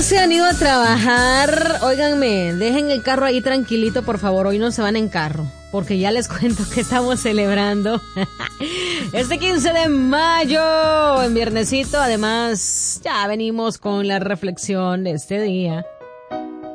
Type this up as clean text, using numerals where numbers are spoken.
Se han ido a trabajar, óiganme, dejen el carro ahí tranquilito, por favor, hoy no se van en carro, porque ya les cuento que estamos celebrando este 15 de mayo, en viernesito, además ya venimos con la reflexión de este día.